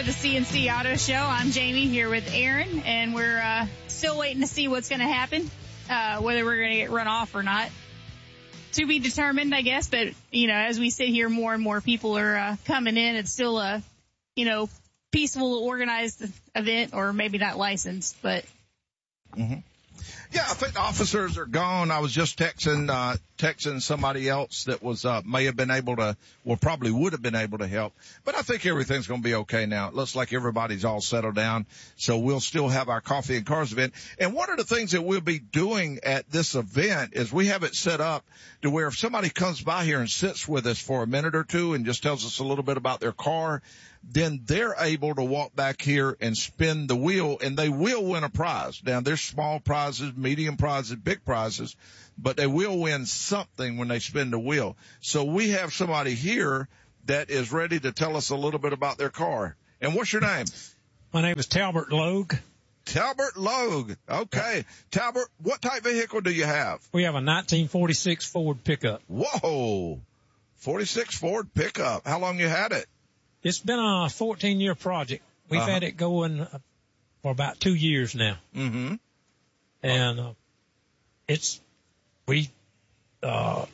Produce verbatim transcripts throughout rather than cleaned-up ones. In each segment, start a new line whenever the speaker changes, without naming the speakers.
the C N C Auto Show. I'm Jamie here with Aaron, and we're uh, still waiting to see what's going to happen, uh, whether we're going to get run off or not. To be determined, I guess, but, you know, as we sit here, more and more people are uh, coming in. It's still a, you know, peaceful, organized event, or maybe not licensed, but.
Mm-hmm. Yeah, I think the officers are gone. I was just texting, uh, texting somebody else that was, uh, may have been able to, well, probably would have been able to help. But I think everything's going to be okay now. It looks like everybody's all settled down. So we'll still have our Coffee and Cars event. And one of the things that we'll be doing at this event is we have it set up to where if somebody comes by here and sits with us for a minute or two and just tells us a little bit about their car, then they're able to walk back here and spin the wheel, and they will win a prize. Now, there's small prizes, medium prizes, big prizes, but they will win something when they spin the wheel. So we have somebody here that is ready to tell us a little bit about their car. And what's your name?
My name is Talbert Logue.
Talbert Logue. Okay. Talbert, what type vehicle do you have?
We have a nineteen forty-six Ford pickup.
Whoa. forty-six Ford pickup. How long you had it?
It's been a fourteen-year project. We've
uh-huh.
had it going for about two years now.
Mm-hmm.
And uh, it's, we uh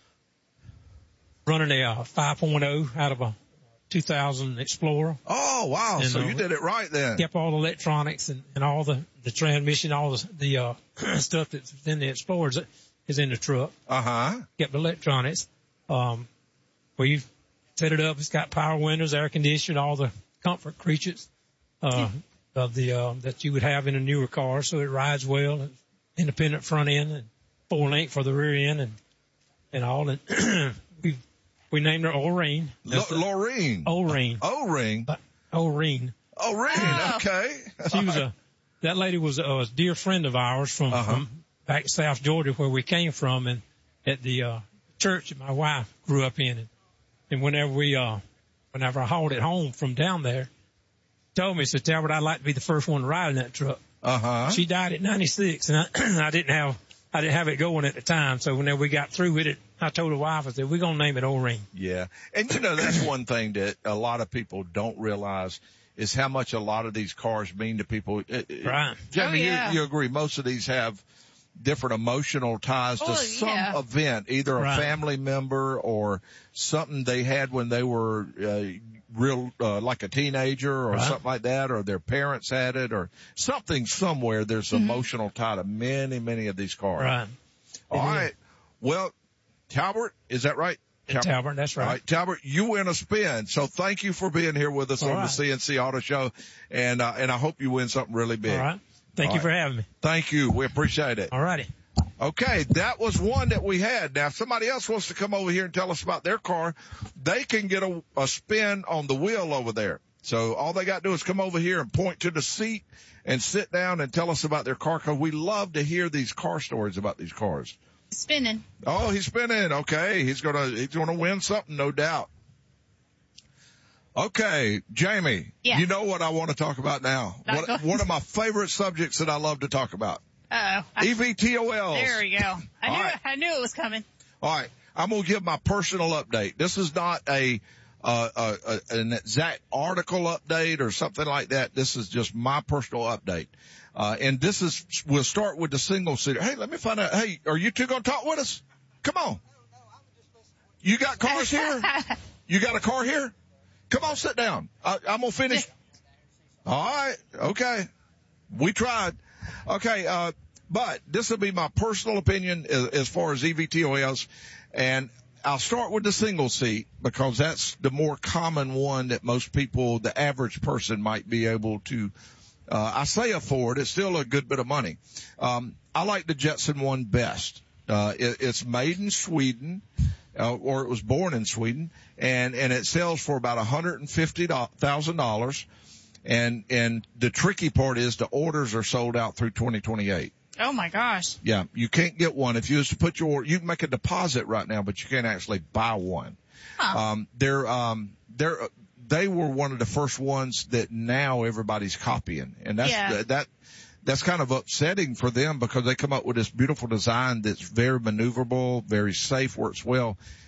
running a uh, five point oh out of a two thousand Explorer.
Oh, wow.
And,
so
uh,
you did it right then.
Kept all the electronics and, and all the, the transmission, all the, the uh stuff that's in the Explorers is in the truck.
Uh-huh.
Kept the electronics. Um, we've set it up. It's got power windows, air conditioning, all the comfort creatures, uh, of the, uh, that you would have in a newer car. So it rides well, independent front end and full length for the rear end and, and all. And we, we named her Oreen.
L- Loreen.
Oreen.
O-ring.
Oreen.
Oreen.
Oh.
Okay.
She was a, that lady was a, a dear friend of ours from,
Uh-huh.
from back South Georgia where we came from, and at the, uh, church that my wife grew up in. And, And whenever we, uh, whenever I hauled it home from down there, told me, said, Talbert, I'd like to be the first one to ride in that truck.
Uh-huh.
She died at ninety-six, and I, I didn't have, I didn't have it going at the time. So whenever we got through with it, I told the wife, I said, we're going to name it O-Ring.
Yeah. And you know, that's one thing that a lot of people don't realize is how much a lot of these cars mean to people.
Right.
Jamie,
Oh, yeah.
you, you agree most of these have different emotional ties to
Oh,
some
yeah.
event, either a
Right.
family member or something they had when they were uh, real, uh, like a teenager or
Right.
something like that, or their parents had it or something somewhere. There's
Mm-hmm.
emotional tie to many, many of these cars.
Right.
All
It is.
right. Well, Talbert, is that right?
Talbert, that's right.
All right, Talbert, you win a spin. So thank you for being here with us
All
on
right.
the C N C Auto Show. And, uh, and I hope you win something really big.
All right. Thank
All
you
right.
for having me.
Thank you. We appreciate it.
All righty.
Okay, that was one that we had. Now, if somebody else wants to come over here and tell us about their car, they can get a, a spin on the wheel over there. So all they got to do is come over here and point to the seat and sit down and tell us about their car, because we love to hear these car stories about these cars.
Spinning.
Oh, he's spinning. Okay, he's gonna he's gonna win something, no doubt. Okay, Jamie,
Yeah.
you know what I want to talk about now.
Not
What,
going-
one of my favorite subjects that I love to talk about.
Uh-oh.
E V T O Ls.
There we go. I
All
knew,
right.
I knew it was coming.
All right, I'm gonna give my personal update. This is not a, uh, a, a an exact article update or something like that. This is just my personal update. Uh, and this is, we'll start with the single seater. Hey, let me find out. Hey, are you two gonna talk with us? Come on. You got cars here? You got a car here? Come on, sit down. I, I'm gonna finish. All right. Okay. We tried. Okay. Uh, but this will be my personal opinion as, as far as E V T O Ls. And I'll start with the single seat because that's the more common one that most people, the average person might be able to, uh, I say afford. It's still a good bit of money. Um, I like the Jetson one best. Uh, it, it's made in Sweden. Uh, or it was born in Sweden, and, and it sells for about one hundred fifty thousand dollars. And, and the tricky part is the orders are sold out through twenty twenty-eight.
Oh my gosh.
Yeah, you can't get one. If you was to put your, you can make a deposit right now, but you can't actually buy one.
Huh.
Um, they're, um, they're, they were one of the first ones that now everybody's copying. And that's,
Yeah.
that, that's kind of upsetting for them because they come up with this beautiful design that's very maneuverable, very safe, works well.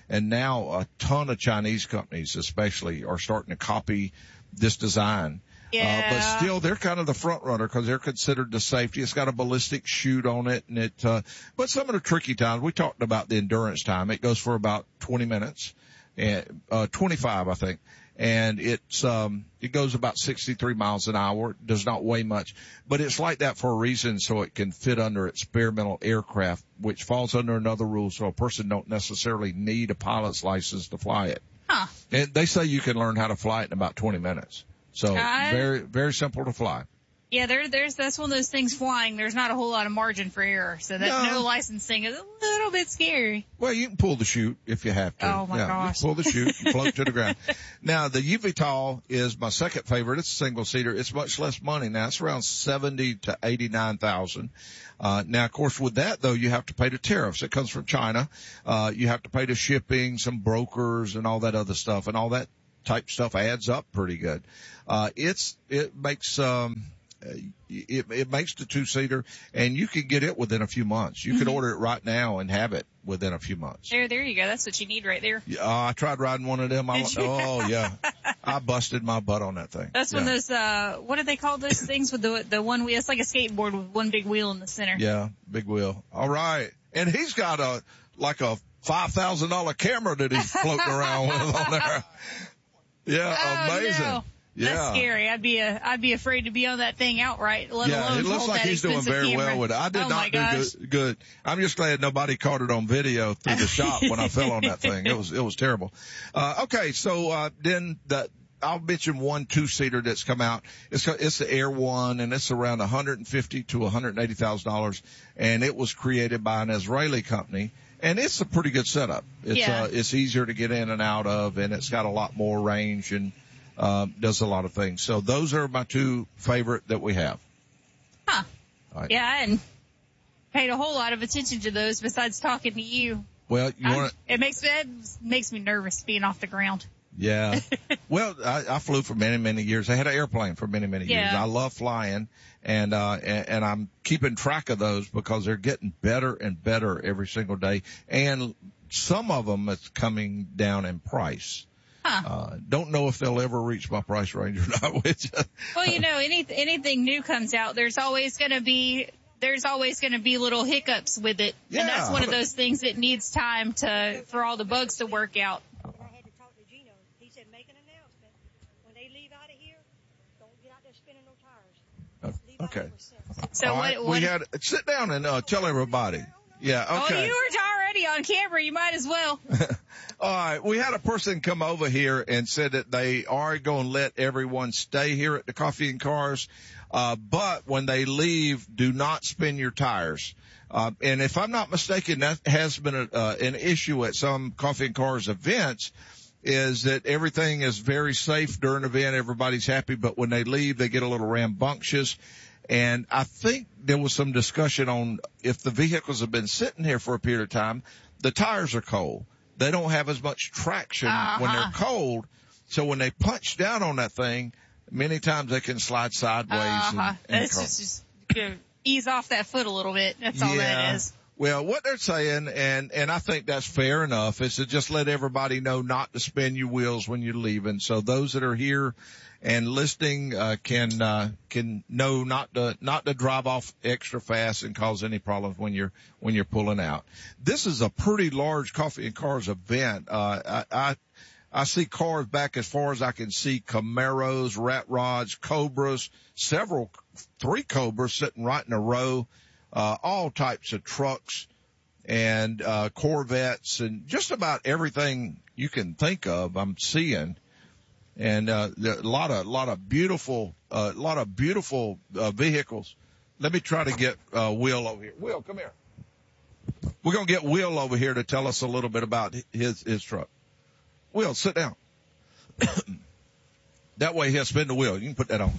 And now a ton of Chinese companies especially are starting to copy this design.
Yeah.
Uh, but still, they're kind of the front runner because they're considered the safety. It's got a ballistic chute on it, and it. Uh, but some of the tricky times, we talked about the endurance time. It goes for about twenty minutes, and uh, twenty-five, I think, and it's um, it goes about sixty-three miles an hour. It does not weigh much, but it's like that for a reason, so it can fit under experimental aircraft, which falls under another rule, so a person don't necessarily need a pilot's license to fly it.
Huh.
And they say you can learn how to fly it in about twenty minutes. So
Uh,
very, very simple to fly.
Yeah, there, there's that's one of those things flying. There's not a whole lot of margin for error, so that
No.
no licensing is a little bit scary.
Well, you can pull the chute if you have to.
Oh, my
yeah,
gosh.
You pull the chute and float to the ground. Now, the eVTOL is my second favorite. It's a single seater. It's much less money now. It's around seventy to eighty-nine thousand. Uh, now, of course, with that though, you have to pay the tariffs. It comes from China. Uh, you have to pay the shipping, some brokers, and all that other stuff, and all that type stuff adds up pretty good. Uh, it's, it makes, um, it, it makes the two seater, and you can get it within a few months. You
Mm-hmm.
can order it right now and have it within a few months.
There, there you go. That's what you need right there.
Yeah, uh, I tried riding one of them. I,
Did you?
oh yeah, I busted my butt on that thing.
That's
yeah.
one of those, uh, what do they call those things with the, the one wheel? It's like a skateboard with one big wheel in the center.
Yeah, big wheel. All right. And he's got a, like a five thousand dollars camera that he's floating around with on there. Yeah,
Oh,
amazing.
no.
Yeah.
That's scary. I'd be a, I'd be afraid to be on that thing outright, let
Yeah,
alone
it looks
hold
like
that
he's doing
expensive
very
camera.
well with it. I did
oh
not
my
do
gosh.
good, good. I'm just glad nobody caught it on video through the shop when I fell on that thing. It was, it was terrible. Uh, okay. So, uh, then the, I'll mention one two-seater that's come out. It's, it's the Air One, and it's around one hundred fifty to one hundred eighty thousand dollars, and it was created by an Israeli company. And it's a pretty good setup. It's,
Yeah.
uh, it's easier to get in and out of, and it's got a lot more range and, uh, does a lot of things. So those are my two favorite that we have.
Huh.
All right.
Yeah, I hadn't paid a whole lot of attention to those besides talking to you.
Well, you
I'm-
want to,
It makes, it makes me nervous being off the ground.
yeah. Well, I, I flew for many, many years. I had an airplane for many, many years.
Yeah.
I love flying, and, uh, and, and I'm keeping track of those because they're getting better and better every single day. And some of them it's coming down in price.
Huh.
Uh, don't know if they'll ever reach my price range or not, which,
Well, you know, any, anything new comes out, there's always going to be, there's always going to be little hiccups with it.
Yeah.
And that's one of those things that needs time to, for all the bugs to work out.
I had to talk to Gino. He said, make an announcement. When they leave out of here, don't get out there spinning no tires. Leave out
okay.
here with sense.
So
All
what,
right,
what,
we had, sit down and, uh, tell everybody. Yeah, okay.
oh, you were already on camera. You might as well.
All right. We had a person come over here and said that they are going to let everyone stay here at the Coffee and Cars. Uh, but when they leave, do not spin your tires. Uh, and if I'm not mistaken, that has been a, uh, an issue at some Coffee and Cars events, is that everything is very safe during the event. Everybody's happy. But when they leave, they get a little rambunctious. And I think there was some discussion on if the vehicles have been sitting here for a period of time, the tires are cold. They don't have as much traction
Uh-huh.
when they're cold. So when they punch down on that thing, many times they can slide sideways.
Uh-huh.
And, and
It's
crawl.
just, just you know, ease off that foot a little bit. That's all that is.
Well, what they're saying, and, and I think that's fair enough, is to just let everybody know not to spin your wheels when you're leaving. So those that are here and listening, uh, can, uh, can know not to, not to drive off extra fast and cause any problems when you're, when you're pulling out. This is a pretty large Coffee and Cars event. Uh, I, I, I see cars back as far as I can see, Camaros, Rat Rods, Cobras, several, three Cobras sitting right in a row, uh, all types of trucks and, uh, Corvettes and just about everything you can think of I'm seeing. And, uh, there, a lot of, lot of beautiful, a uh, lot of beautiful, uh, vehicles. Let me try to get, uh, Will over here. Will, come here. We're going to get Will over here to tell us a little bit about his, his truck. Will, sit down. That way he'll spin the wheel. You can put that on.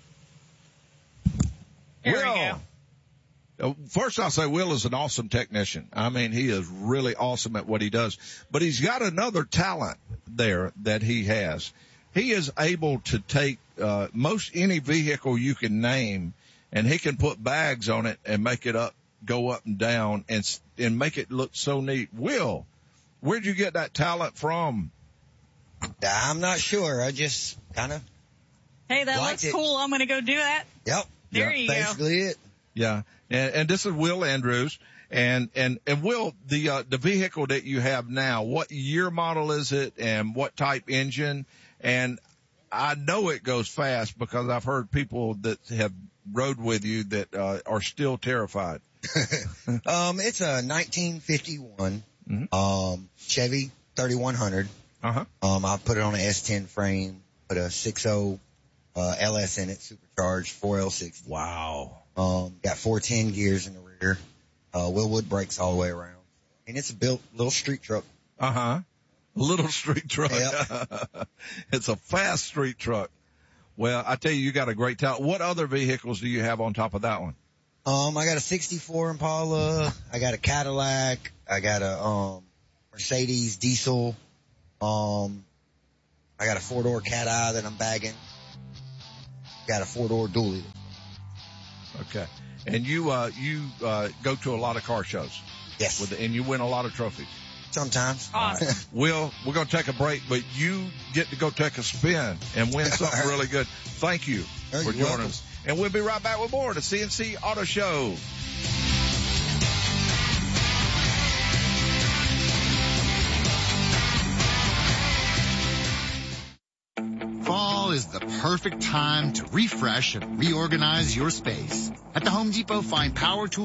There
Will.
we go.
Uh, First, I'll say Will is an awesome technician. I mean, he is really awesome at what he does. But he's got another talent there that he has. He is able to take uh most any vehicle you can name, and he can put bags on it and make it up, go up and down, and and make it look so neat. Will, Where'd you get that talent from?
I'm not sure. I just kind of.
Hey, that
liked
looks
it.
cool. I'm going to go do that.
Yep.
There
Yeah,
you go.
Basically it.
Yeah. And, and this is Will Andrews. And, and, and Will, the, uh, the vehicle that you have now, what year model is it and what type engine? And I know it goes fast because I've heard people that have rode with you that, uh, are still terrified.
um, it's a nineteen fifty-one,
Mm-hmm.
um, Chevy thirty-one hundred.
Uh-huh.
Um, I put it on an S ten frame, put a six point oh, uh, L S in it, supercharged, four L sixty.
Wow.
Um, got four ten gears in the rear, uh, Willwood brakes all the way around. And it's a built little street truck.
Uh-huh. Little street truck.
Yep.
It's a fast street truck. Well, I tell you, you got a great talent. What other vehicles do you have on top of that one?
Um, I got a sixty-four Impala. I got a Cadillac. I got a, um, Mercedes diesel. Um, I got a four-door Cat Eye that I'm bagging. Got a four-door dually.
Okay. And you, uh, you, uh, go to a lot of car shows.
Yes.
With the, and you win a lot of trophies.
Sometimes.
Awesome.
Will, we're going to take a break, but you get to go take a spin and win something really good. Thank you
Oh,
for
you're
joining
welcome.
us. And we'll be right back with more of the C N C Auto Show.
Fall is the perfect time to refresh and reorganize your space. At the Home Depot, find power tools